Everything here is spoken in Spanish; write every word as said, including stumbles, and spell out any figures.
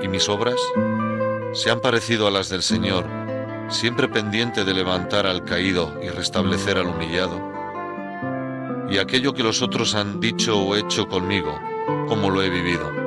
¿Y mis obras? Se han parecido a las del Señor, siempre pendiente de levantar al caído y restablecer al humillado. Y aquello que los otros han dicho o hecho conmigo, ¿cómo lo he vivido?